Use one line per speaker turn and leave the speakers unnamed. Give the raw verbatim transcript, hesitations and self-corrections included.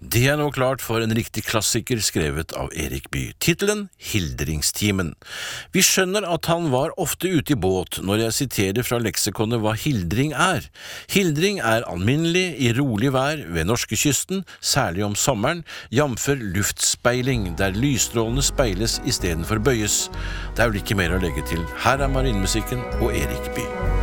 Det er nå klart for en riktig klassiker skrevet av Erik Bye. Titelen Hildringstimen. Vi skjønner at han var ofte ute i båt når jeg siterer fra leksikonet hva hildring er. Hildring er alminnelig i rolig vær ved norskekysten, særlig om sommeren, jamfør luftspeiling, der lysstrålene speiles i stedet for bøyes. Det er vel ikke mer å legge til. Her er marinmusikken og Erik Bye.